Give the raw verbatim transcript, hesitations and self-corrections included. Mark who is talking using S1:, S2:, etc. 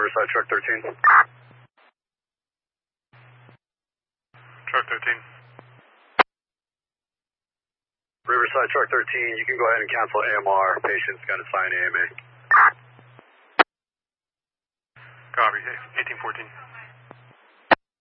S1: Riverside Truck thirteen.
S2: Truck thirteen.
S1: Riverside Truck thirteen, you can go ahead and cancel A M R. Patient's going to sign A M A.
S2: Copy, eighteen fourteen.